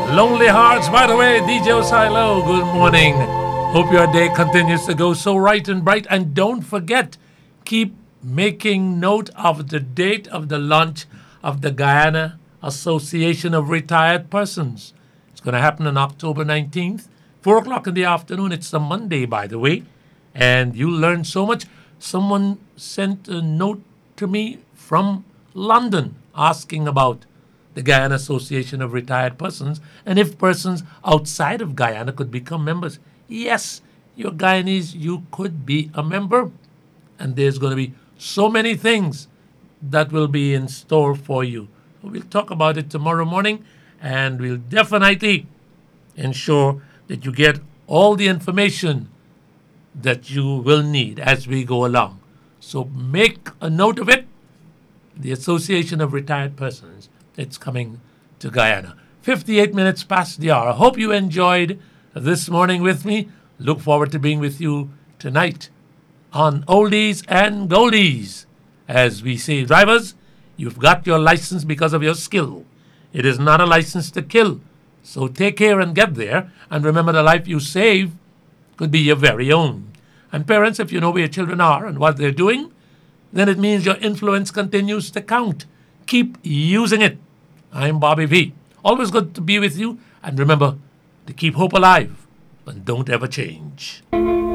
Lonely Hearts, by the way, DJ Silo, good morning. Hope your day continues to go so right and bright. And don't forget, keep making note of the date of the launch of the Guyana Association of Retired Persons. It's going to happen on October 19th, 4 o'clock in the afternoon. It's a Monday, by the way. And you learn so much. Someone sent a note to me from London asking about the Guyana Association of Retired Persons, and if persons outside of Guyana could become members. Yes, you're Guyanese, you could be a member, and there's going to be so many things that will be in store for you. We'll talk about it tomorrow morning, and we'll definitely ensure that you get all the information that you will need as we go along. So make a note of it. The Association of Retired Persons. It's coming to Guyana. 58 minutes past the hour. I hope you enjoyed this morning with me. Look forward to being with you tonight on Oldies and Goldies. As we say, drivers, you've got your license because of your skill. It is not a license to kill. So take care and get there. And remember, the life you save could be your very own. And parents, if you know where your children are and what they're doing, then it means your influence continues to count. Keep using it. I'm Bobby V. Always good to be with you. And remember to keep hope alive, but don't ever change.